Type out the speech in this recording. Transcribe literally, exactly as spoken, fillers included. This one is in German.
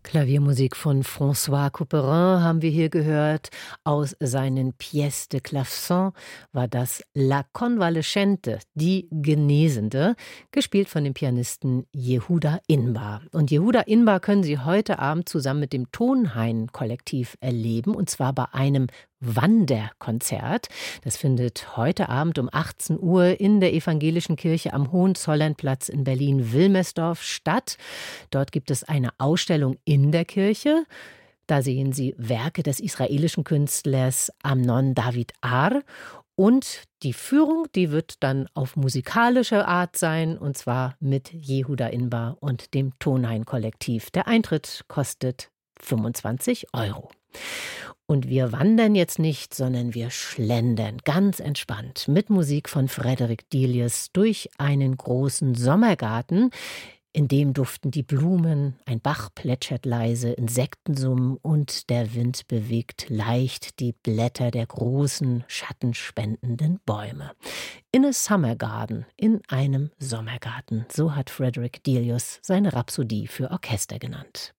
Klaviermusik von François Couperin haben wir hier gehört. Aus seinen Pièces de Clavecin war das La Convalescente, die Genesende, gespielt von dem Pianisten Yehuda Inbar. Und Yehuda Inbar können Sie heute Abend zusammen mit dem Tonhain-Kollektiv erleben, und zwar bei einem Wanderkonzert. Das findet heute Abend um achtzehn Uhr in der Evangelischen Kirche am Hohenzollernplatz in Berlin-Wilmersdorf statt. Dort gibt es eine Ausstellung in der Kirche. Da sehen Sie Werke des israelischen Künstlers Amnon David Ar. Und die Führung, die wird dann auf musikalische Art sein, und zwar mit Yehuda Inbar und dem Tonhain-Kollektiv. Der Eintritt kostet fünfundzwanzig Euro. Und wir wandern jetzt nicht, sondern wir schlendern ganz entspannt mit Musik von Frederick Delius durch einen großen Sommergarten. In dem duften die Blumen, ein Bach plätschert leise, Insekten summen und der Wind bewegt leicht die Blätter der großen, schattenspendenden Bäume. In a Summer Garden, in einem Sommergarten, so hat Frederick Delius seine Rhapsodie für Orchester genannt.